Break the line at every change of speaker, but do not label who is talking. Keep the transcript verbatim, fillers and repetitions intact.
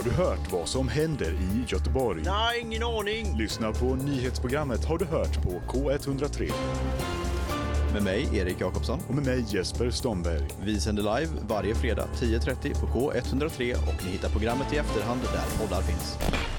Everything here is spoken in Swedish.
du hört vad som händer i Göteborg?
Nej, ingen aning.
Lyssna på nyhetsprogrammet Har du hört på K ett noll tre.
Med mig, Erik Jakobsson.
Och med mig, Jesper Stomberg.
Vi sänder live varje fredag tio trettio på K ett noll tre och ni hittar programmet i efterhand där poddar finns.